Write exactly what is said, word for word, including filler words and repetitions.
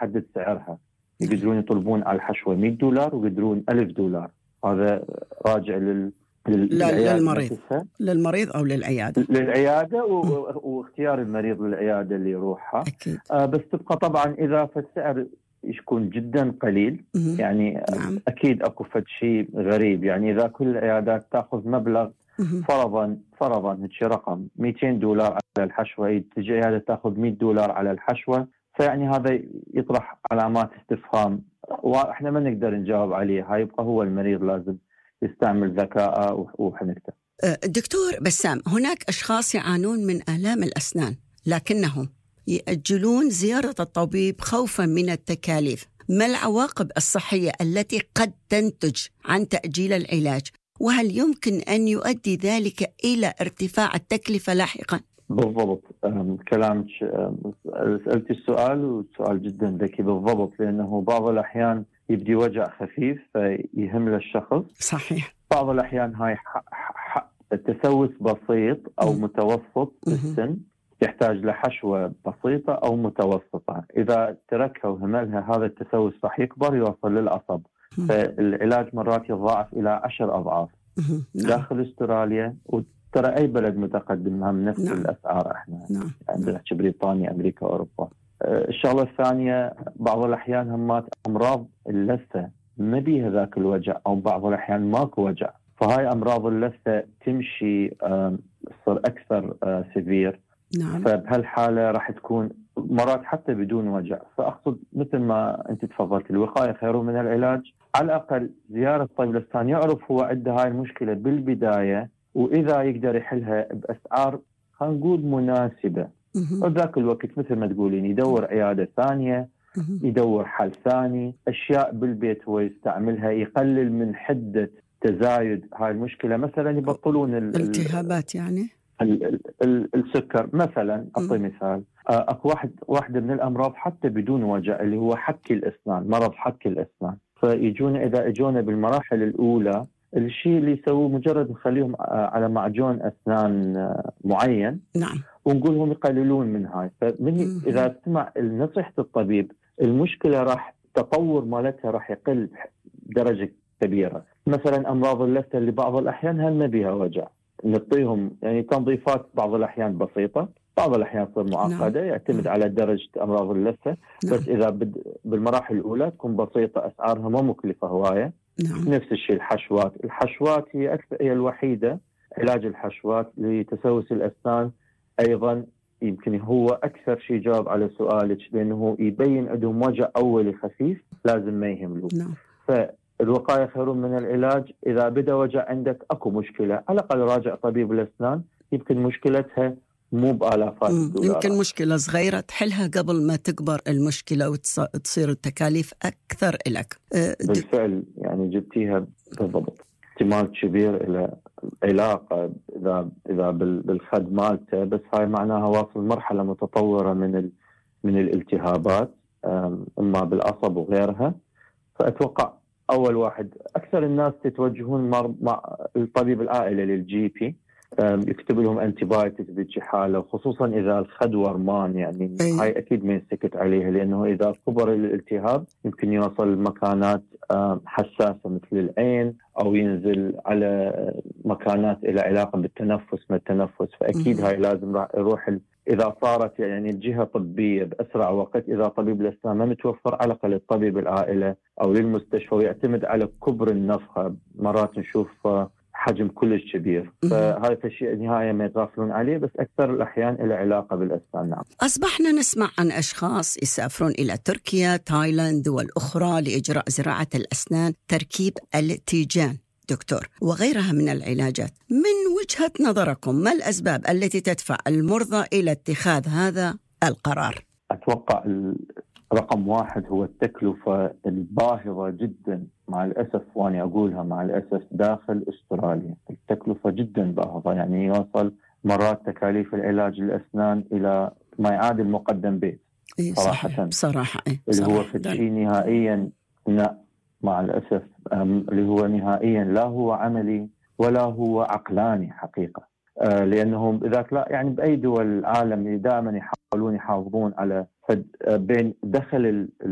يحدد سعرها. يقدرون يطلبون على الحشوة مئة دولار ويقدرون ألف دولار. هذا راجع لل للمريض للمريض أو للعيادة للعيادة و... واختيار المريض للعيادة اللي يروحها. آه بس تبقى طبعا إذا فالسعر يكون جدا قليل م- يعني نعم. أكيد أكو فد شيء غريب. يعني إذا كل العيادات تأخذ مبلغ م- فرضا فرضا هيك رقم مئتين دولار على الحشوة، تجي عيادة تأخذ مئة دولار على الحشوة، فيعني هذا يطرح علامات استفهام وإحنا ما نقدر نجاوب عليه. هاي يبقى هو المريض لازم يستعمل ذكاء وحنكته. دكتور بسام، هناك أشخاص يعانون من آلام الأسنان لكنهم يأجلون زيارة الطبيب خوفا من التكاليف. ما العواقب الصحية التي قد تنتج عن تأجيل العلاج؟ وهل يمكن أن يؤدي ذلك إلى ارتفاع التكلفة لاحقا؟ بالضبط كلامك، سألت السؤال والسؤال جدا ذكي. بالضبط، لأنه بعض الأحيان يبدي وجع خفيف فيهم للشخص. صحيح. بعض الأحيان هاي تسوس بسيط أو م. متوسط في السن يحتاج لحشوة بسيطة أو متوسطة. إذا تركها وهملها هذا التسوس راح يكبر يوصل للعصب، فالعلاج مرات يضاعف إلى عشر أضعاف داخل أستراليا. وترى أي بلد متقدم هم نفس نعم. الأسعار. إحنا نعم. عندنا نعم. بريطانيا أمريكا أوروبا. الشغلة الثانية بعض الأحيان همات أمراض اللثة ما بيها ذاك الوجع، أو بعض الأحيان ماكو وجع، فهاي أمراض اللثة تمشي تصير أكثر سيفير. نعم. فبهالحالة راح تكون مرات حتى بدون وجع. فأقصد مثل ما أنت تفضلت، الوقاية خير من العلاج. على الأقل زيارة طبيب الأسنان يعرف هو عنده هاي المشكلة بالبداية، وإذا يقدر يحلها بأسعار خلينا نقول مناسبة، وذاك الوقت مثل ما تقولين يدور عيادة ثانية، يدور حل ثاني. أشياء بالبيت هو يستعملها يقلل من حدة تزايد هاي المشكلة. مثلا يبطلون الالتهابات، يعني ال ال ال السكر مثلا. أعطي مثال، أكو واحد واحدة من الأمراض حتى بدون وجع اللي هو حك الأسنان، مرض حك الأسنان. فيجون إذا اجونا بالمراحل الأولى الشيء اللي يسووه مجرد نخليهم على معجون أسنان معين. نعم. ونقولهم يقللون من هاي. فمن إذا سمع نصيحة الطبيب المشكلة راح تطور مالتها راح يقل درجة كبيرة. مثلا أمراض اللثة اللي بعض الأحيان هل ما بيها وجع، نعطيهم يعني تنظيفات بعض الأحيان بسيطة، بعض الأحيان تصير معقدة. نعم. يعتمد على درجة أمراض اللثة. نعم. بس إذا بالمراحل الأولى تكون بسيطة أسعارها ما مكلفة هواية. نعم. نفس الشيء الحشوات. الحشوات هي أكثر هي الوحيدة، علاج الحشوات لتسوس الأسنان أيضا يمكن هو أكثر شيء جاوب على سؤالك، لأنه يبين عندهم وجع أولي خفيف لازم ما يهملوا. نعم. فالوقاية خير من العلاج. إذا بدأ وجع عندك أكو مشكلة، على الأقل راجع طبيب الأسنان، يمكن مشكلتها مو بآلافات الدولارات، يمكن مشكلة صغيرة تحلها قبل ما تكبر المشكلة وتصير التكاليف أكثر لك. بالفعل يعني جبتيها بالضبط. احتمال كبير إلى علاقة إذا إذا بالخد مالته، بس هاي معناها واصل مرحلة متطورة من ال من الالتهابات إما بالعصب وغيرها. فأتوقع أول واحد أكثر الناس تتوجهون مع الطبيب العائلة للجي بي، يكتب لهم أنتيبايوتيك بهيك حالة، وخصوصا إذا الخد ورمان. يعني أي. هاي أكيد ما ينسكت عليها، لأنه إذا كبر الالتهاب يمكن يوصل لمكانات حساسة مثل العين، أو ينزل على مكانات إلى علاقة بالتنفس ما التنفس. فأكيد هاي لازم راح يروح ال... إذا صارت يعني الجهة طبية بأسرع وقت. إذا طبيب الأسنان ما متوفر على الأقل الطبيب العائلة أو للمستشفى، ويعتمد على كبر النفخة. مرات نشوف حجم كلش كبير، فهذا الشيء نهاية ما يتغافلون عليه، بس أكثر الأحيان إلى علاقة بالأسنان. نعم. أصبحنا نسمع عن أشخاص يسافرون إلى تركيا، تايلاند، دول أخرى لإجراء زراعة الأسنان، تركيب التيجان دكتور وغيرها من العلاجات. من وجهة نظركم ما الأسباب التي تدفع المرضى إلى اتخاذ هذا القرار؟ أتوقع رقم واحد هو التكلفة الباهظة جدا، مع الأسف وأنا أقولها مع الأسف، داخل أستراليا التكلفة جدا باهظة. يعني يوصل مرات تكاليف العلاج الأسنان إلى ما يعادل مقدم بيت. إيه صراحة بصراحة إيه اللي هو في شيء نهائيا لا، مع الأسف اللي هو نهائيا لا هو عملي ولا هو عقلاني حقيقة. آه لأنهم ذاك لا يعني بأي دول العالم دائما يحاولون يحافظون على بين دخل